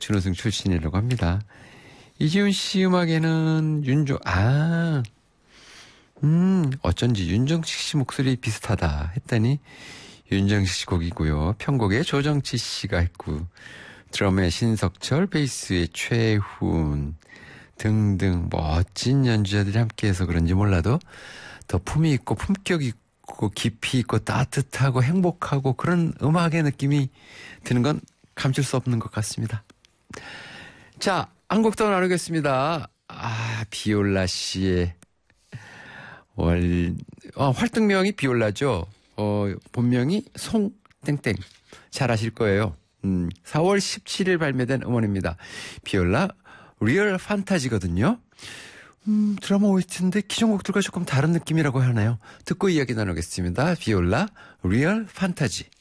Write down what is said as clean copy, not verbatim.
준우승 출신이라고 합니다. 이지훈 씨 음악에는 어쩐지 윤정식 씨 목소리 비슷하다 했더니 윤정식 씨 곡이고요. 편곡에 조정치 씨가 했고 드럼에 신석철, 베이스에 최훈 등등 멋진 연주자들이 함께해서 그런지 몰라도 더 품이 있고 품격 있고 깊이 있고 따뜻하고 행복하고 그런 음악의 느낌이 드는 건 감출 수 없는 것 같습니다. 자, 한 곡 더 나누겠습니다. 비올라 씨의 활동명이 비올라죠. 본명이 송땡땡. 잘 아실 거예요. 4월 17일 발매된 음원입니다. 비올라 리얼 판타지거든요. 드라마 OST인데 기존 곡들과 조금 다른 느낌이라고 하나요? 듣고 이야기 나누겠습니다. 비올라 리얼 판타지.